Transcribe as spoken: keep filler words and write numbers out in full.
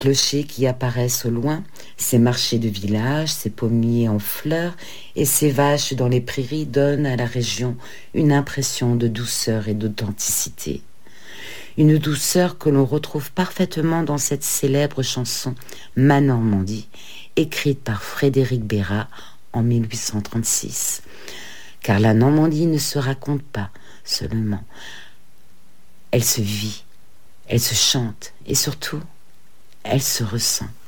Clochers qui apparaissent au loin, ces marchés de village, ces pommiers en fleurs et ces vaches dans les prairies donnent à la région une impression de douceur et d'authenticité. Une douceur que l'on retrouve parfaitement dans cette célèbre chanson Ma Normandie, écrite par Frédéric Bérat en mille huit cent trente-six. Car la Normandie ne se raconte pas seulement, elle se vit, elle se chante et surtout, elle se ressent.